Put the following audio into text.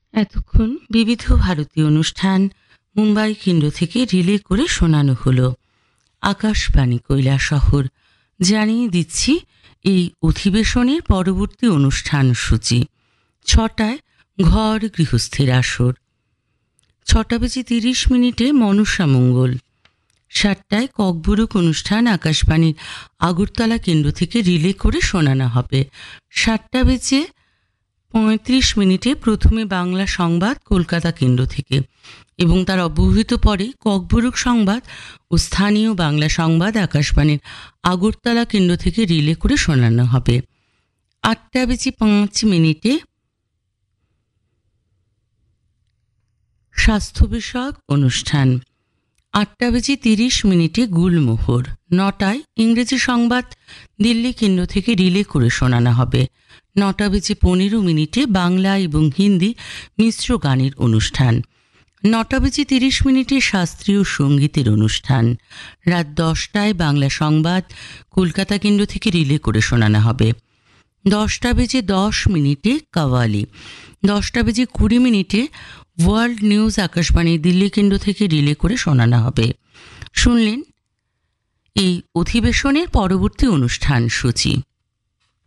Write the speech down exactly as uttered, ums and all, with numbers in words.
এতক্ষণ বিবিধ ভারতীয় অনুষ্ঠান মুম্বাই কেন্দ্র থেকে রিলে করে শোনানো হলো। আকাশবাণী কৈলাসহর জানিয়ে দিচ্ছি এই অধিবেশনের পরবর্তী অনুষ্ঠান সূচি। ছটায় ঘর গৃহস্থের আসর, ছটা বেজে তিরিশ মিনিটে মনসা মঙ্গল, সাতটায় ককবুরুক অনুষ্ঠান আকাশবাণীর আগরতলা কেন্দ্র থেকে রিলে করে শোনানো হবে। সাতটা বেজে পঁয়ত্রিশ মিনিটে প্রথমে বাংলা সংবাদ কলকাতা কেন্দ্র থেকে এবং তার অব্যবহিত পরে ককবুরুক সংবাদ ও স্থানীয় বাংলা সংবাদ আকাশবাণীর আগরতলা কেন্দ্র থেকে রিলে করে শোনানো হবে। আটটা বেজে পাঁচ মিনিটে স্বাস্থ্য বিষয়ক অনুষ্ঠান, আটটা বেজে তিরিশ মিনিটে গুলমোহর, নটায় ইংরেজি সংবাদ দিল্লি কেন্দ্র থেকে রিলে করে শোনানো হবে। নটা বেজে পনেরো মিনিটে বাংলা এবং হিন্দি মিশ্র গানের অনুষ্ঠান, নটা বেজে তিরিশ মিনিটে শাস্ত্রীয় সঙ্গীতের অনুষ্ঠান। রাত দশটায় বাংলা সংবাদ কলকাতা কেন্দ্র থেকে রিলে করে শোনানো হবে। দশটা বেজে দশ মিনিটে কাওয়ালি, দশটা বেজে কুড়ি মিনিটে ওয়ার্ল্ড নিউজ আকাশবাণী দিল্লি কেন্দ্র থেকে রিলে করে শোনানো হবে। শুনলেন এই অধিবেশনের পরবর্তী অনুষ্ঠান সূচি।